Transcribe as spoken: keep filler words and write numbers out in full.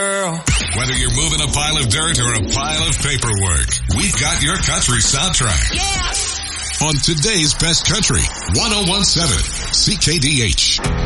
Whether you're moving a pile of dirt or a pile of paperwork, we've got your country soundtrack. Yeah. On today's Best Country, one oh one seven C K D H.